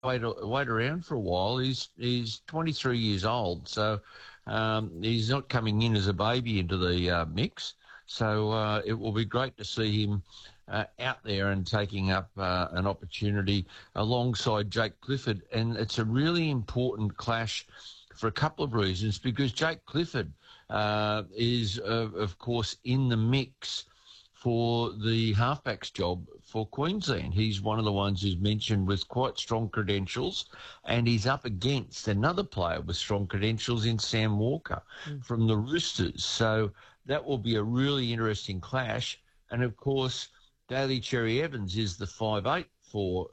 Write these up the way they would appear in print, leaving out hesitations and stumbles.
wait around for a while. He's 23 years old, so he's not coming in as a baby into the mix. So it will be great to see him out there and taking up an opportunity alongside Jake Clifford. And it's a really important clash for a couple of reasons, because Jake Clifford is, of course, in the mix for the halfbacks job for Queensland. He's one of the ones who's mentioned with quite strong credentials, and he's up against another player with strong credentials in Sam Walker from the Roosters. So that will be a really interesting clash. And, of course, Daly Cherry Evans is the 5'8" for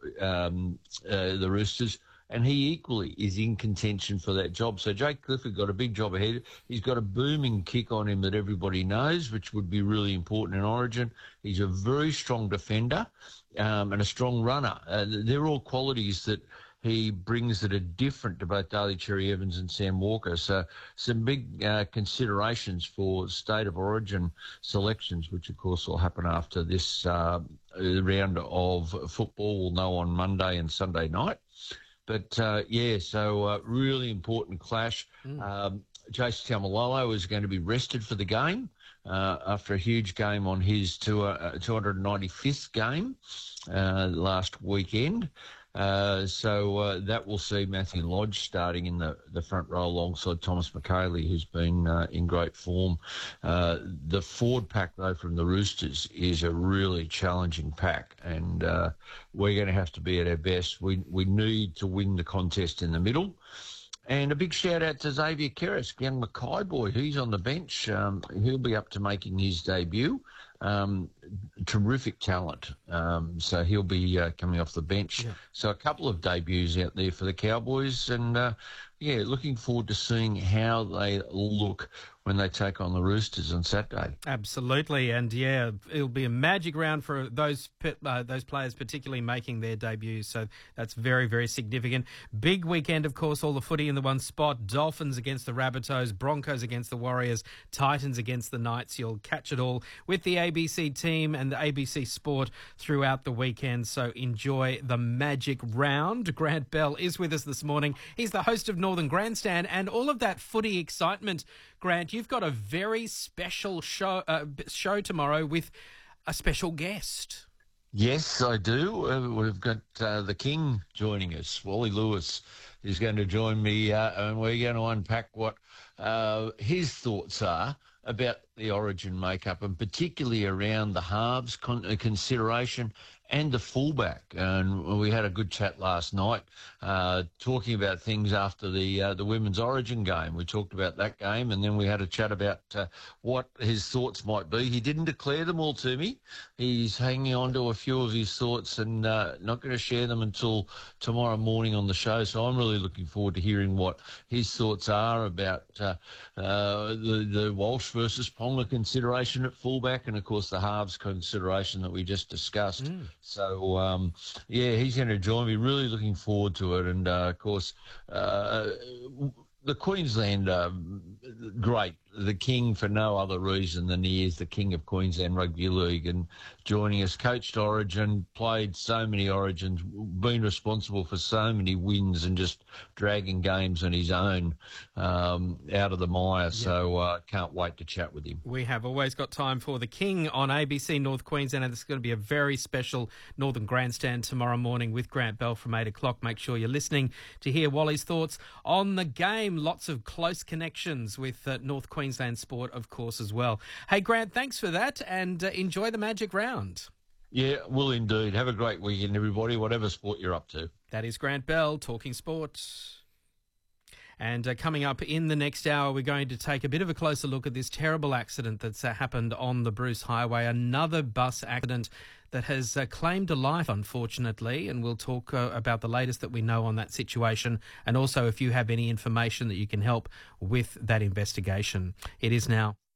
the Roosters, and he equally is in contention for that job. So Jake Clifford got a big job ahead. He's got a booming kick on him that everybody knows, which would be really important in Origin. He's a very strong defender and a strong runner. They're all qualities that he brings that are different to both Daly Cherry Evans and Sam Walker. So some big considerations for State of Origin selections, which, of course, will happen after this round of football. We'll know on Monday and Sunday night. But, so really important clash. Jason Taumalolo is going to be rested for the game after a huge game on his 295th game last weekend. So that will see Matthew Lodge starting in the front row alongside Thomas McHaley, who's been in great form. The forward pack, though, from the Roosters is a really challenging pack, and we're going to have to be at our best. We need to win the contest in the middle. And a big shout-out to Xavier Keris, young Mackay boy. He's on the bench. He'll be up to making his debut. Terrific talent. So he'll be coming off the bench. Yeah. So a couple of debuts out there for the Cowboys. And, looking forward to seeing how they look when they take on the Roosters on Saturday. Absolutely. And, it'll be a magic round for those players particularly making their debuts. So that's very, very significant. Big weekend, of course, all the footy in the one spot. Dolphins against the Rabbitohs, Broncos against the Warriors, Titans against the Knights. You'll catch it all with the ABC team and the ABC Sport throughout the weekend. So enjoy the magic round. Grant Bell is with us this morning. He's the host of Northern Grandstand, and all of that footy excitement. Grant, you've got a very special show tomorrow with a special guest. Yes, I do. We've got the King joining us. Wally Lewis is going to join me, and we're going to unpack what his thoughts are about the Origin makeup, and particularly around the halves consideration and the fullback. And we had a good chat last night talking about things after the Women's Origin game. We talked about that game, and then we had a chat about what his thoughts might be. He didn't declare them all to me. He's hanging on to a few of his thoughts and not going to share them until tomorrow morning on the show. So I'm really looking forward to hearing what his thoughts are about the Walsh versus Ponga consideration at fullback, and, of course, the halves consideration that we just discussed. So, he's going to join me. Really looking forward to it. And, of course, the Queensland, great. The King for no other reason than he is the King of Queensland Rugby League, and joining us, coached Origin, played so many Origins, been responsible for so many wins and just dragging games on his own out of the mire. Yeah. So can't wait to chat with him. We have always got time for the King on ABC North Queensland, and it's going to be a very special Northern Grandstand tomorrow morning with Grant Bell from 8 o'clock. Make sure you're listening to hear Wally's thoughts on the game. Lots of close connections with North Queensland sport, of course, as well. Hey, Grant, thanks for that, and enjoy the magic round. Yeah, will indeed. Have a great weekend, everybody, whatever sport you're up to. That is Grant Bell talking sport. And coming up in the next hour, we're going to take a bit of a closer look at this terrible accident that's happened on the Bruce Highway, another bus accident that has claimed a life, unfortunately, and we'll talk about the latest that we know on that situation, and also if you have any information that you can help with that investigation. It is now